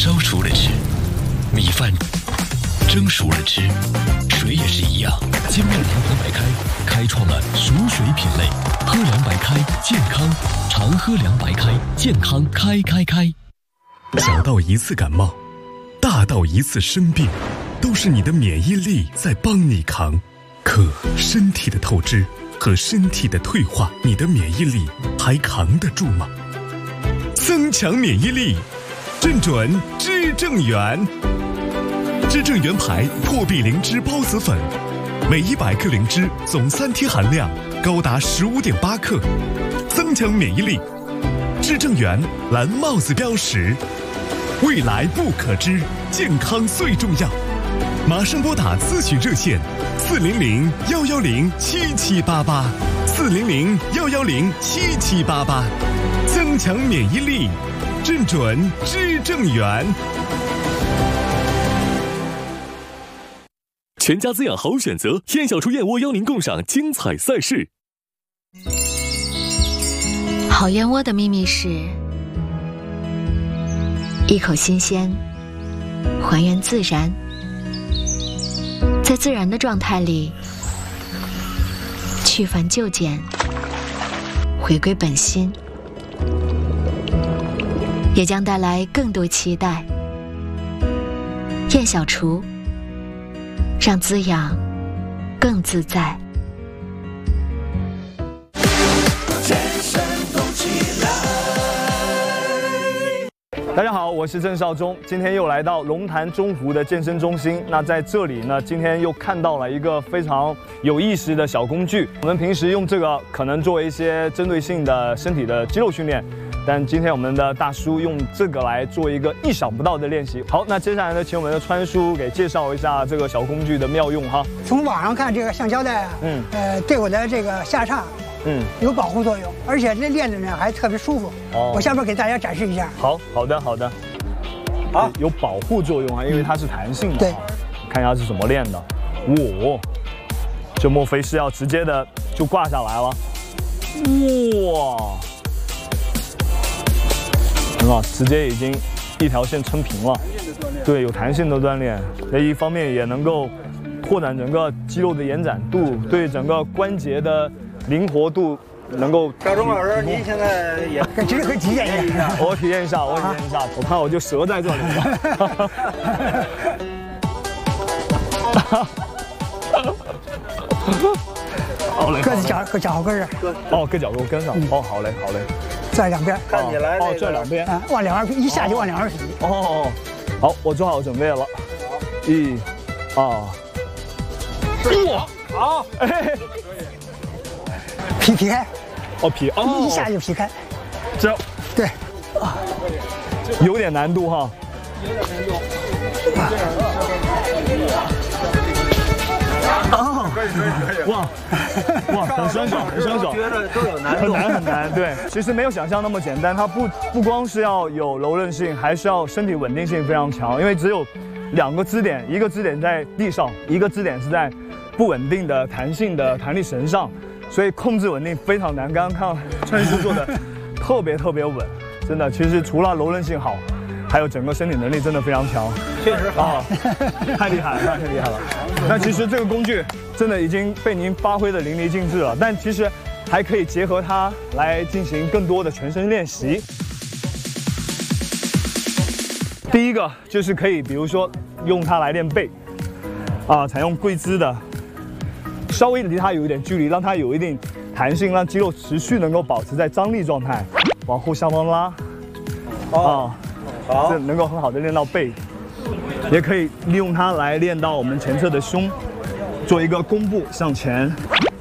烧熟了吃，米饭蒸熟了吃，水也是一样。金麦良白开开创了熟水品类，喝凉白开健康，常喝凉白开健康开。 小到一次感冒，大到一次生病，都是你的免疫力在帮你扛。可身体的透支和身体的退化，你的免疫力还扛得住吗？增强免疫力，正准知正元。知正元牌破壁灵芝孢子粉，每100克灵芝总3天含量高达15.8克，增强免疫力。知正元蓝帽子标识，未来不可知，健康最重要。马上拨打咨询热线400-110-7788，400-110-7788，增强免疫力，正准知正元。 全家滋养好选择，燕小厨燕窝邀您共赏精彩赛事。 好燕窝的秘密是一口新鲜，还原自然，在自然的状态里去繁就简，回归本心，也将带来更多期待。燕小厨，让滋养更自在。 大家好，我是郑少忠，今天又来到龙潭中湖的健身中心。那在这里呢，今天又看到了一个非常有意思的小工具。我们平时用这个可能做一些针对性的身体的肌肉训练，但今天我们的大叔用这个来做一个意想不到的练习。好，那接下来呢，请我们的川叔给介绍一下这个小工具的妙用哈。 从网上看，这个橡胶带啊，对我的这个下叉，有保护作用，而且这练着呢还特别舒服。我下面给大家展示一下。 好的。好，有保护作用啊，因为它是弹性的。对，看一下是怎么练的。这莫非是要直接的就挂下来了？哇，很好，直接已经一条线撑平了。对，有弹性的锻炼，那一方面也能够拓展整个肌肉的延展度，对整个关节的灵活度能够。 赵忠老师，您现在也可以体验一下。 我体验一下，我看我就折在这里了。好嘞， 搁脚后跟上。 搁脚后跟上。好嘞。 在两边。 看起来这两边。 往两边一下就往两边劈。 好，我做好准备了。1、2。哇，好， 劈开。 劈， 一下就劈开。 这， 对， 有点难度哈。可以。哇，很酸爽。 觉得都有难度， 很难。对，其实没有想象那么简单，它不光是要有柔韧性，还是要身体稳定性非常强，因为只有2个支点，一个支点在地上，一个支点是在不稳定的弹性的弹力绳上。所以控制稳定非常难，刚刚看到川叔做的特别稳，真的。其实除了柔韧性好，还有整个身体能力真的非常强， 确实好， 太厉害了。那其实这个工具真的已经被您发挥的淋漓尽致了，但其实还可以结合它来进行更多的全身练习。第一个就是可以，比如说用它来练背，采用跪姿的。稍微离它有一点距离，让它有一定弹性，让肌肉持续能够保持在张力状态，往后下方拉，好，这能够很好的练到背，也可以利用它来练到我们前侧的胸，做一个弓步向前，